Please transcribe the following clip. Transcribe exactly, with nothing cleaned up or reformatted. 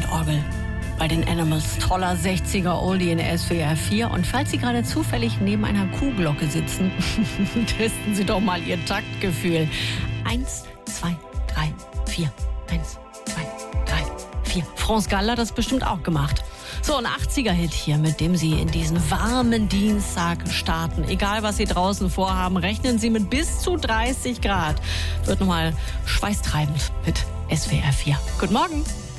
Handorgel bei den Animals. Toller sechziger Oldie in S W R vier. Und falls Sie gerade zufällig neben einer Kuhglocke sitzen, testen Sie doch mal Ihr Taktgefühl. Eins, zwei, drei, vier. Eins, zwei, drei, vier. France Gall hat das bestimmt auch gemacht. So, ein achtziger-Hit hier, mit dem Sie in diesen warmen Dienstag starten. Egal, was Sie draußen vorhaben, rechnen Sie mit bis zu dreißig Grad. Wird nochmal schweißtreibend mit S W R vier. Guten Morgen.